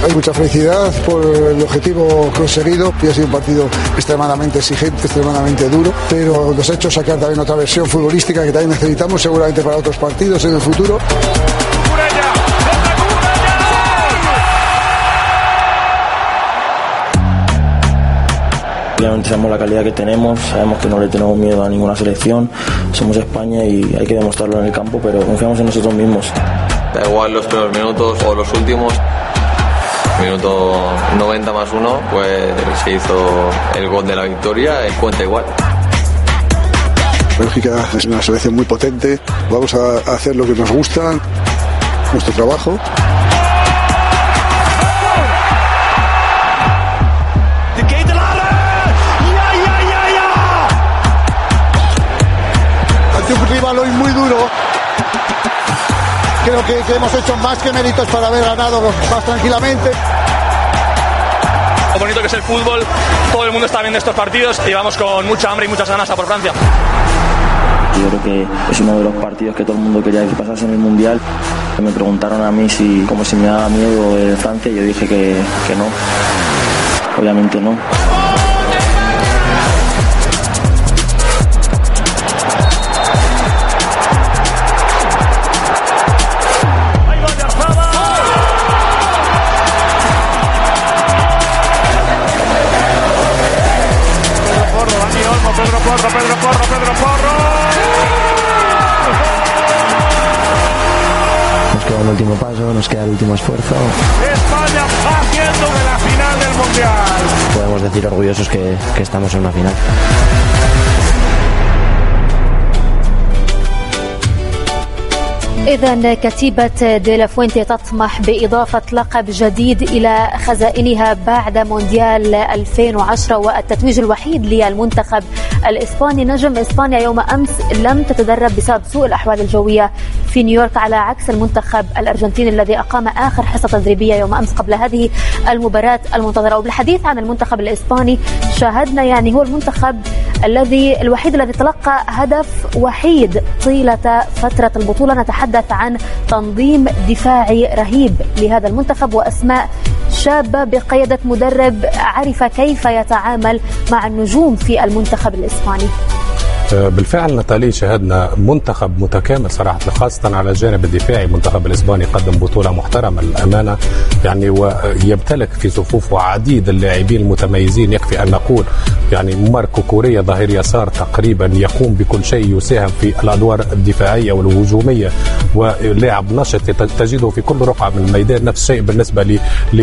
Hay mucha felicidad por el objetivo conseguido, y ha sido un partido extremadamente exigente, extremadamente duro, pero nos ha hecho sacar también otra versión futbolística que también necesitamos seguramente para otros partidos en el futuro. Obviamente sabemos la calidad que tenemos, sabemos que no le tenemos miedo a ninguna selección, somos España y hay que demostrarlo en el campo, pero confiamos en nosotros mismos. Da igual los primeros minutos o los últimos. Minuto 90 más 1, pues se hizo el gol de la victoria y cuenta igual. Bélgica es una selección muy potente, vamos a hacer lo que nos gusta, nuestro trabajo. Ante un rival hoy muy duro. Creo que hemos hecho más que méritos para haber ganado más tranquilamente. Lo bonito que es el fútbol, todo el mundo está viendo estos partidos y vamos con mucha hambre y muchas ganas a por Francia. Yo creo que es uno de los partidos que todo el mundo quería que pasase en el Mundial. Me preguntaron a mí como si me daba miedo Francia y yo dije que no, obviamente no. Pedro Porro. Nos queda un último paso, nos queda el último esfuerzo. España haciendo de la final del Mundial. Podemos decir orgullosos que estamos en una final. إذن كتيبة دي لا فوينتي تطمح بإضافة لقب جديد إلى خزائنها بعد مونديال 2010 والتتويج الوحيد للمنتخب الإسباني. نجم إسبانيا يوم أمس لم تتدرب بسبب سوء الأحوال الجوية في نيويورك، على عكس المنتخب الأرجنتيني الذي أقام آخر حصة تدريبية يوم أمس قبل هذه المباراة المنتظرة. وبالحديث عن المنتخب الإسباني شاهدنا هو المنتخب الوحيد الذي تلقى هدف وحيد طيلة فترة البطولة. نتحدث عن تنظيم دفاعي رهيب لهذا المنتخب وأسماء شابة بقيادة مدرب عرف كيف يتعامل مع النجوم في المنتخب الإسباني. بالفعل نتالي شاهدنا منتخب متكامل صراحة، خاصة على الجانب الدفاعي. المنتخب الإسباني قدم بطولة محترمة للأمانة ويمتلك في صفوفه عديد اللاعبين المتميزين. يكفي أن نقول ماركو كوريا ظهير يسار تقريبا يقوم بكل شيء، يساهم في الأدوار الدفاعية والهجومية ولاعب نشط تجده في كل رقعة من الميدان. نفس الشيء بالنسبة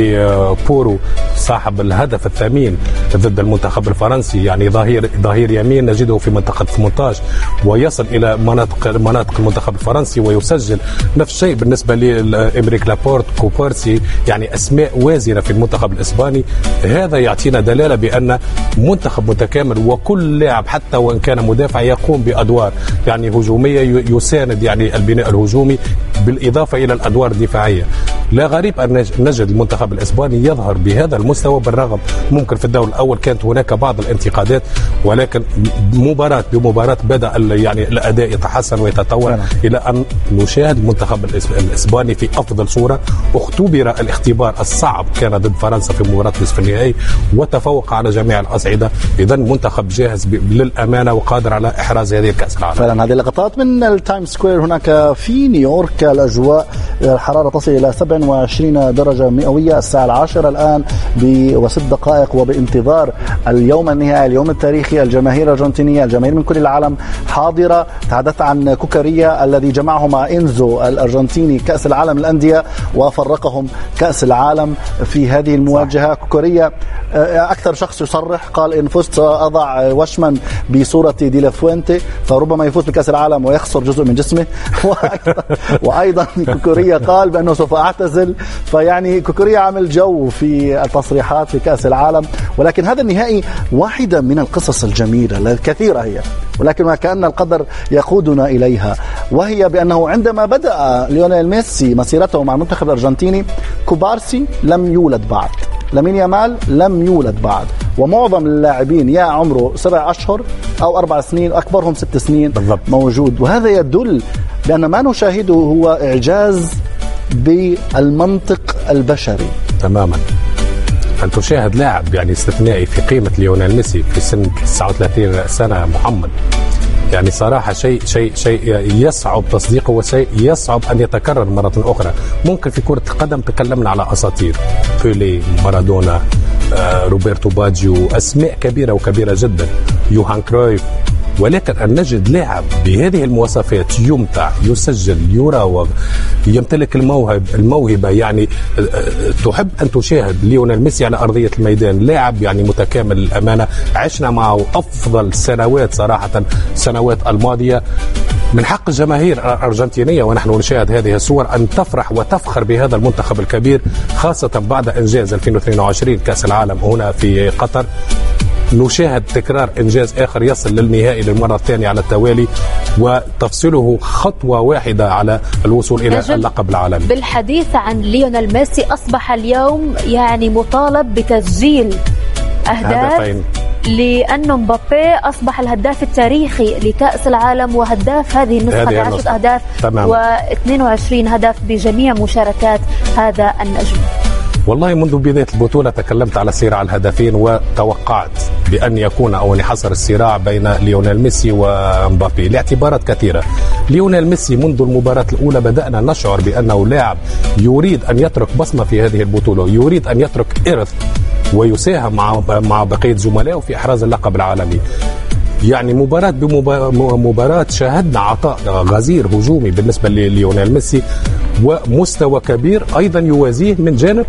لبورو صاحب الهدف الثمين ضد المنتخب الفرنسي، ظهير يمين نجده في منطقة 18 ويصل إلى مناطق المنتخب الفرنسي ويسجل. نفس الشيء بالنسبة لإمريك لابورت، كوبارسي، أسماء وازنة في المنتخب الإسباني. هذا يعطينا دلالة بأن منتخب متكامل وكل لاعب حتى وإن كان مدافع يقوم بأدوار هجومية، يساند البناء الهجومي بالإضافة إلى الأدوار الدفاعية. لا غريب أن نجد المنتخب الإسباني يظهر بهذا المستوى، بالرغم ممكن في الدور الأول كانت هناك بعض الانتقادات، ولكن مباراة بمباراة بدأ الأداء يتحسن ويتطور إلى أن نشاهد المنتخب الإسباني في أفضل صورة. اختبر الاختبار الصعب كان ضد فرنسا في مباراة نصف النهائي وتفوق على جميع الأصعدة. إذن منتخب جاهز للأمانة وقادر على إحراز هذه الكأس العالم. فعلا هذه اللقطات من التايم سكوير هناك في نيويورك. الأجواء الحرارة تصل إلى 27 درجة مئوية. الساعة 10 الآن و6 دقائق وبانتظار اليوم النهائي، اليوم التاريخي. الجماهير الأرجنتينية، الجماهير من كل العالم حاضرة. تحدثت عن كوكاريا الذي جمعه مع إنزو الأرجنتيني كأس العالم للأندية وفرقهم كأس العالم في هذه المواجهة. كوكاريا أكثر شخص يصرح، قال إن فزت أضع وشما بصورة دي لا فوينتي، فربما يفوز بكأس العالم ويخسر جزء من جسمه. وأيضا كوكوريا قال بأنه سوف أعتزل. كوكوريا عمل جو في التصريحات في كأس العالم. ولكن هذا النهائي واحدة من القصص الجميلة الكثيرة هي، ولكن ما كأن القدر يقودنا إليها، وهي بأنه عندما بدأ ليونيل ميسي مسيرته مع المنتخب الأرجنتيني، كوبارسي لم يولد بعد، لامين يامال لم يولد بعد، ومعظم اللاعبين يا عمره 7 أشهر أو 4 سنين، أكبرهم 6 سنين بالضبط موجود. وهذا يدل بأن ما نشاهده هو إعجاز بالمنطق البشري. تماما أن تشاهد لاعب يعني استثنائي في قيمة ليونيل ميسي في سن 39 سنة محمد. يعني صراحة شيء يصعب تصديقه وشيء يصعب أن يتكرر مرة أخرى. ممكن في كرة القدم تكلمنا على أساطير بيلي، مارادونا، روبرتو باجيو، أسماء كبيرة وكبيرة جدا، يوهان كرويف، ولكن أن نجد لاعب بهذه المواصفات يمتع، يسجل، يراوغ، يمتلك الموهبة يعني تحب أن تشاهد ليونيل ميسي على أرضية الميدان. لاعب يعني متكامل الأمانة، عشنا معه أفضل سنوات صراحة، سنوات الماضية. من حق الجماهير الأرجنتينية ونحن نشاهد هذه الصور أن تفرح وتفخر بهذا المنتخب الكبير، خاصة بعد إنجاز 2022 كأس العالم هنا في قطر. نشاهد تكرار إنجاز آخر يصل للنهائي للمرة الثانية على التوالي، وتفصله خطوة واحدة على الوصول إلى اللقب العالمي. بالحديث عن ليونيل ميسي، أصبح اليوم يعني مطالب بتسجيل أهداف، لأنه مبابي أصبح الهداف التاريخي لكأس العالم وهداف هذه النسخة 10 أهداف و22 هدف بجميع مشاركات هذا النجم. والله منذ بداية البطولة تكلمت على صراع الهدفين، وتوقعت بأن يكون أو أن يحصل الصراع بين ليونيل ميسي ومبابي لاعتبارات كثيرة. ليونيل ميسي منذ المباراة الأولى بدأنا نشعر بأنه لاعب يريد أن يترك بصمة في هذه البطولة، يريد أن يترك إرث ويساهم مع بقية زملائه في إحراز اللقب العالمي. يعني مباراة بمباراة شاهدنا عطاء غزير هجومي بالنسبة لليونيل ميسي، ومستوى كبير أيضا يوازيه من جانب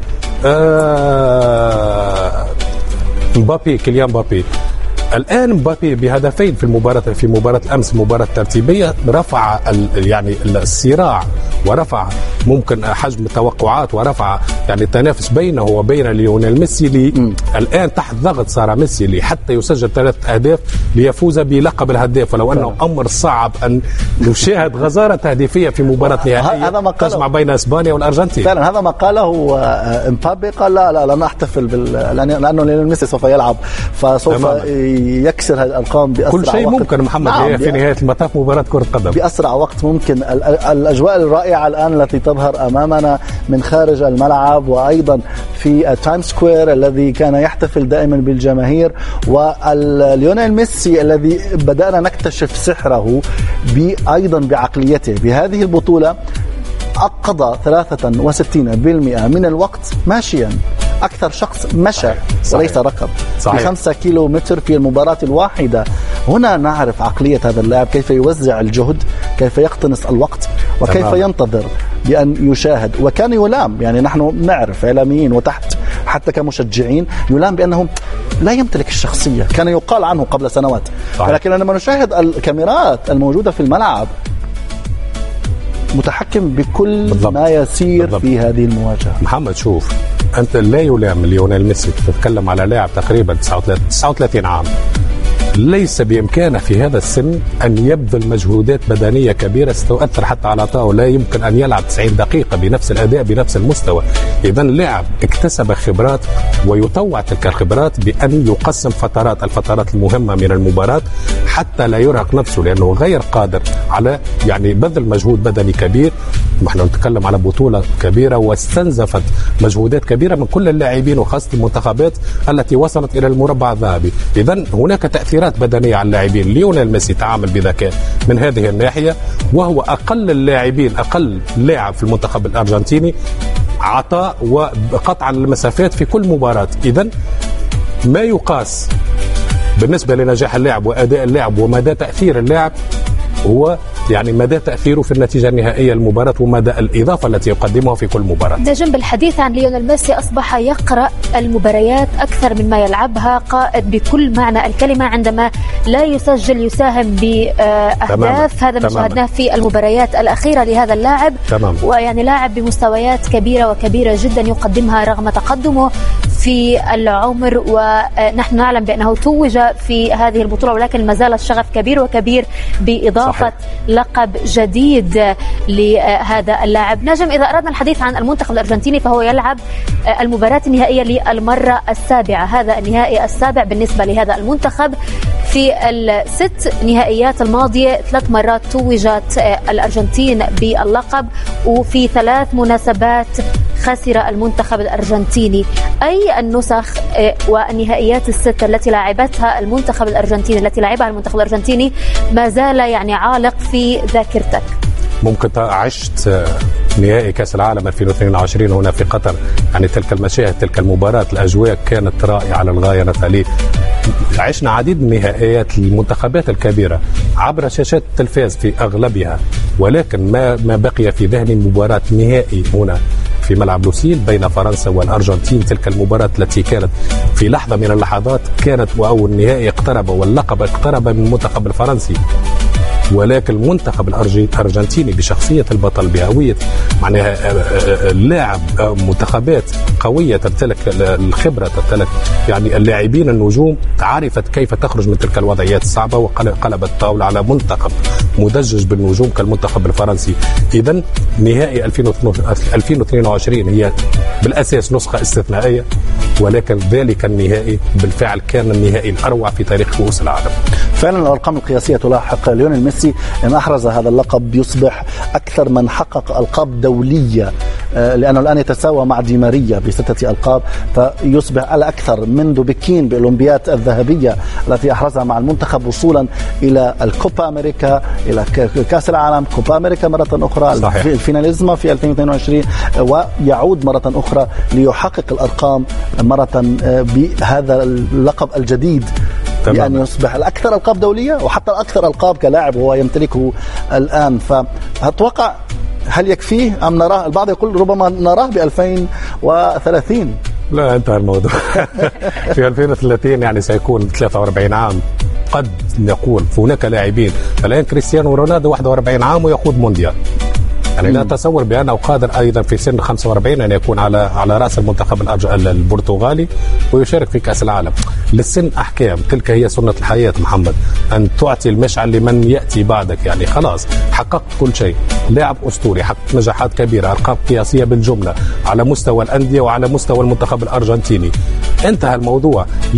مبابي، كيليان مبابي. الآن مبابي بهدفين في مباراة أمس، مباراة ترتيبية، رفع يعني الصراع ورفع ممكن حجم التوقعات ورفع يعني التنافس بينه وبين ليونيل ميسي. الآن تحت ضغط صار ميسي حتى يسجل 3 أهداف ليفوز بلقب الهداف، ولو أنه أمر صعب أن نشاهد غزارة تهديفية في مباراة نهائية تجمع بين إسبانيا والأرجنتين. فعلا هذا ما قاله مبابي، قال لا نحتفل لأنه ليونيل ميسي سوف يلعب، فسوف يكسر هذه الأرقام بأسرع وقت. كل شيء ممكن محمد في نهاية المطاف مباراة كرة قدم بأسرع وقت ممكن. الأجواء الرائعة الآن التي تظهر أمامنا من خارج الملعب، وأيضا في تايم سكوير الذي كان يحتفل دائما بالجماهير، والليونيل ميسي الذي بدأنا نكتشف سحره أيضا بعقليته. بهذه البطولة قضى 63% من الوقت ماشيا، أكثر شخص مشى وليس ركض، ب5 كيلومتر في المباراة الواحدة. هنا نعرف عقلية هذا اللاعب، كيف يوزع الجهد، كيف يقتنص الوقت، وكيف ينتظر بأن يشاهد. وكان يلام، يعني نحن نعرف إعلاميين وتحت حتى كمشجعين يلام بأنه لا يمتلك الشخصية، كان يقال عنه قبل سنوات. ولكن لما نشاهد الكاميرات الموجودة في الملعب متحكم بكل ما يسير في هذه المواجهة. محمد شوف، أنت لا يلام ليونيل ميسي، تتكلم على لاعب تقريبا 39 عام، ليس بإمكانه في هذا السن أن يبذل مجهودات بدنية كبيرة ستؤثر حتى على عطائه. لا يمكن أن يلعب 90 دقيقة بنفس الأداء بنفس المستوى. إذن اللاعب اكتسب خبرات، ويطوع تلك الخبرات بأن يقسم الفترات المهمة من المباراة حتى لا يرهق نفسه، لأنه غير قادر على يعني بذل مجهود بدني كبير. نحن نتكلم على بطولة كبيرة واستنزفت مجهودات كبيرة من كل اللاعبين وخاصة المنتخبات التي وصلت إلى المربع الذهبي. إذن هناك تأثيرات بدنية على اللاعبين. ليونيل ميسي تعامل بذكاء من هذه الناحية، وهو أقل اللاعبين، أقل لاعب في المنتخب الأرجنتيني عطاء وقطع المسافات في كل مباراة. إذن ما يقاس بالنسبة لنجاح اللاعب وأداء اللاعب ومدى تأثير اللاعب هو يعني مدى تأثيره في النتيجة النهائية للمباراة ومدى الإضافة التي يقدمها في كل مباراة. ده جنب الحديث عن ليونيل ميسي، أصبح يقرأ المباريات أكثر من ما يلعبها، قائد بكل معنى الكلمة. عندما لا يسجل يساهم بأهداف، هذا ما شاهدناه في المباريات الأخيرة لهذا اللاعب. ويعني لاعب بمستويات كبيرة وكبيرة جدا يقدمها رغم تقدمه في العمر، ونحن نعلم بأنه توج في هذه البطولة، ولكن ما زال الشغف كبير وكبير بإضافة لقب جديد لهذا اللاعب. نجم، إذا أردنا الحديث عن المنتخب الأرجنتيني فهو يلعب المباراة النهائية للمرة السابعة، هذا النهائي السابع بالنسبة لهذا المنتخب. في ال6 نهائيات الماضية 3 مرات توجت الأرجنتين باللقب، وفي 3 مناسبات خسر المنتخب الأرجنتيني. أي النسخ والنهائيات الست التي لعبها المنتخب الأرجنتيني ما زال يعني عالق في ذاكرتك؟ ممكن عشت نهائي كأس العالم 2022 هنا في قطر، يعني تلك المشاهد، تلك المباراة، الأجواء كانت رائعة للغاية نتالي. عشنا عديد من نهائيات المنتخبات الكبيرة عبر شاشات التلفاز في أغلبها، ولكن ما بقي في ذهني مباراة نهائي هنا في ملعب لوسيل بين فرنسا والأرجنتين. تلك المباراة التي كانت في لحظة من اللحظات كانت أول نهائي اقترب واللقب اقترب من المنتخب الفرنسي، ولكن المنتخب الأرجنتيني بشخصية البطل، بهوية معناها اللاعب، منتخبات قوية تمتلك الخبرة، تمتلك يعني اللاعبين النجوم، عرفت كيف تخرج من تلك الوضعيات الصعبة وقلبت الطاولة على منتخب مدجج بالنجوم كالمنتخب الفرنسي. إذن نهائي 2022 هي بالأساس نسخة استثنائية، ولكن ذلك النهائي بالفعل كان النهائي الأروع في تاريخ كؤوس العالم. فعلا الأرقام القياسية تلاحق ليونيل ميسي. إن أحرز هذا اللقب يصبح أكثر من حقق ألقاب دولية، لأنه الآن يتساوى مع دي ماريا ب6 ألقاب، فيصبح الأكثر منذ بكين بالأولمبياد الذهبية التي أحرزها مع المنتخب، وصولا إلى الكوبا أمريكا، إلى كأس العالم، كوبا أمريكا مرة أخرى، صحيح. الفيناليزما في 2022، ويعود مرة أخرى ليحقق الأرقام مرة بهذا اللقب الجديد، يعني يصبح الأكثر ألقاب دولية وحتى الأكثر ألقاب كلاعب هو يمتلكه الآن. فأتوقع هل يكفيه أم نراه؟ البعض يقول ربما نراه ب2030. لا، انتهى الموضوع. في 2030 يعني سيكون 43 عام. قد نقول هناك لاعبين الآن كريستيانو رونالدو 41 عام ويخوض مونديال، يعني لا أتصور بأنه قادر أيضا في سن 45 أن يكون على رأس المنتخب البرتغالي ويشارك في كأس العالم. للسن أحكام، تلك هي سنة الحياة محمد، أن تعطي المشعل لمن يأتي بعدك. يعني خلاص حققت كل شيء، لاعب أسطوري، حقق نجاحات كبيرة، أرقام قياسية بالجملة على مستوى الأندية وعلى مستوى المنتخب الأرجنتيني. انتهى الموضوع.